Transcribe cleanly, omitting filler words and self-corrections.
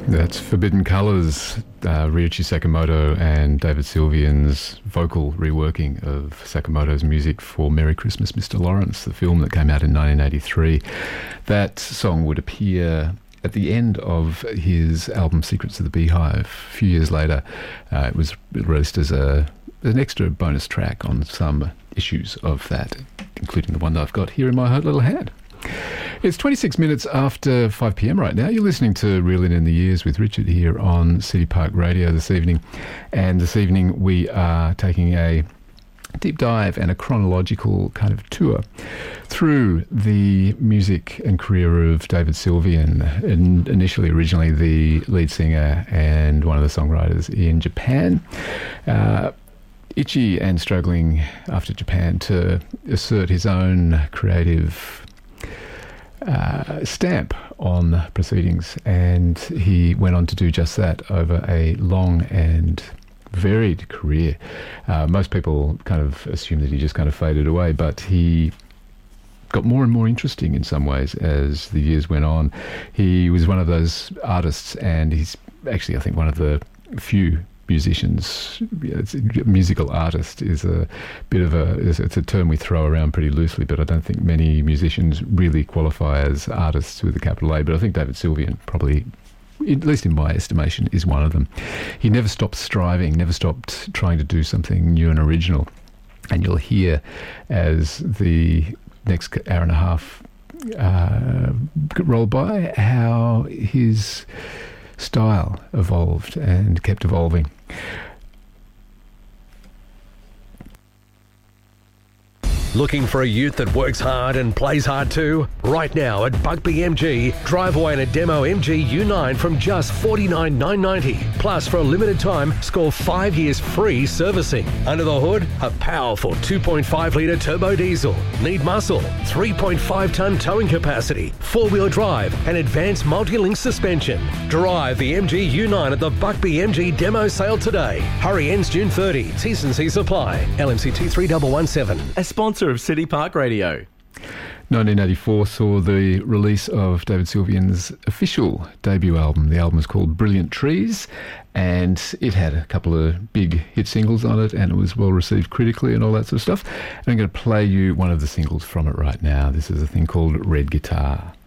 That's Forbidden Colours, Ryuichi Sakamoto and David Sylvian's vocal reworking of Sakamoto's music for Merry Christmas, Mr. Lawrence, the film that came out in 1983. That song would appear at the end of his album Secrets of the Beehive. A few years later, it was released as an extra bonus track on some issues of that, including the one that I've got here in my hot little hand. It's 26 minutes after 5 p.m. right now. You're listening to Reeling in the Years with Richard here on City Park Radio this evening. And this evening we are taking a deep dive and a chronological kind of tour through the music and career of David Sylvian, and originally the lead singer and one of the songwriters in Japan. Itchy and struggling after Japan to assert his own creative stamp on proceedings, and he went on to do just that over a long and varied career. Most people kind of assume that he just kind of faded away, but he got more and more interesting in some ways as the years went on. He was one of those artists, and he's actually, I think, one of the few musicians. Musical artist is a bit of it's a term we throw around pretty loosely, but I don't think many musicians really qualify as artists with a capital A. But I think David Sylvian probably, at least in my estimation, is one of them. He never stopped striving, never stopped trying to do something new and original. And you'll hear as the next hour and a half roll by how his style evolved and kept evolving. Looking for a ute that works hard and plays hard too? Right now at Buckby MG, drive away in a demo MG U9 from just $49,990. Plus, for a limited time, score 5 years free servicing. Under the hood, a powerful 2.5 litre turbo diesel. Need muscle, 3.5 tonne towing capacity, 4-wheel drive and advanced multi-link suspension. Drive the MG U9 at the Buckby MG demo sale today. Hurry, ends June 30. T's and C's apply. LMCT 3117. A sponsor of City Park Radio. 1984 saw the release of David Sylvian's official debut album. The album is called Brilliant Trees, and it had a couple of big hit singles on it, and it was well received critically and all that sort of stuff. And I'm going to play you one of the singles from it right now. This is a thing called Red Guitar.